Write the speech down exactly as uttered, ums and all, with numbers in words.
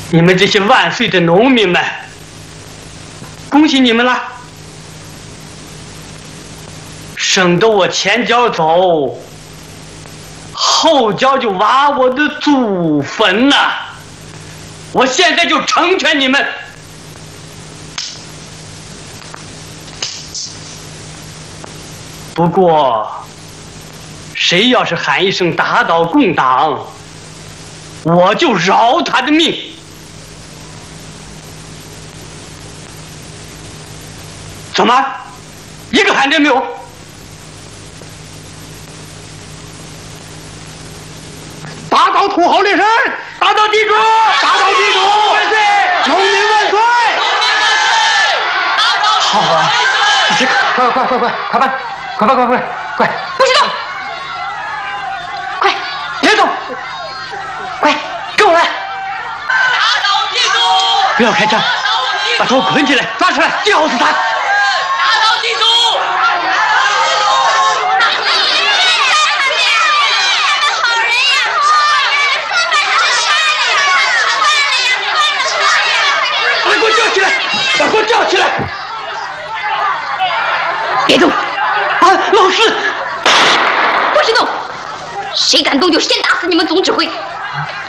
你们这些万岁的农民们，恭喜你们了！省得我前脚走，后脚就挖我的祖坟呐！我现在就成全你们。不过，谁要是喊一声打倒共党，我就饶他的命。怎么，一个喊的没有？ 打倒土豪劣绅， 打倒地主， 打倒地主， 万岁！ 农民万岁！ 好啊，这个快快快快快办！快快快快快！ 不许动！快， 别动！ 快，跟我来！ 打倒地主！ 不要开枪，把头捆起来，抓出来，吊死他！ 打倒地主！ 把给我吊起来！把给我吊起来！ 别动！ 啊，老四！ 不许动！谁敢动就先打死你们总指挥！